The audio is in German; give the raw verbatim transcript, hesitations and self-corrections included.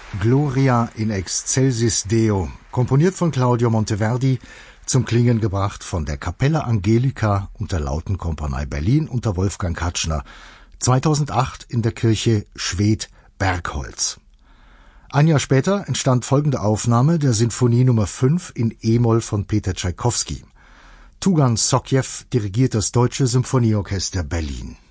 Gloria in excelsis Deo, komponiert von Claudio Monteverdi, zum Klingen gebracht von der Kapella Angelica und der Lautenkompanie Berlin unter Wolfgang Katschner, zweitausendacht in der Kirche Schwedt-Bergholz. Ein Jahr später entstand folgende Aufnahme der Sinfonie Nummer fünf in E-Moll von Peter Tschaikowski. Tugan Sokhiev dirigiert das Deutsche Symphonieorchester Berlin.